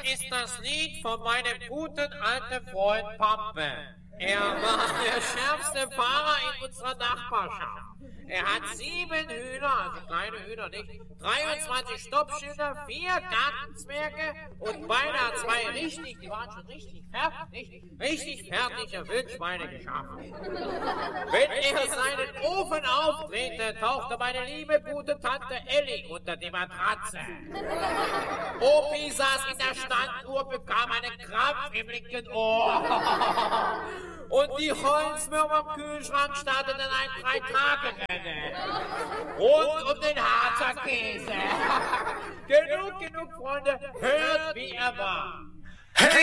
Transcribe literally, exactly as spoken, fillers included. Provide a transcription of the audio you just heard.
ist das Lied von meinem guten alten Freund Pampe. Er war der schärfste Fahrer in unserer Nachbarschaft. Er hat sieben Hühner, also kleine Hühner nicht, dreiundzwanzig Stoppschilder, vier Gartenzwerge und beinahe zwei richtig, die waren schon richtig fertig, richtig fertige Wildschweine geschaffen. Wenn er seinen Ofen aufdrehte, tauchte meine liebe gute Tante Elli unter die Matratze. Opi saß in der Standuhr, bekam einen Krampf im linken Ohr. Und die Holzwürmer am Kühlschrank starteten ein Drei-Tage-Rennen. Rund um den Harzer Käse. Genug, genug, Freunde, hört, wie er war. Hey!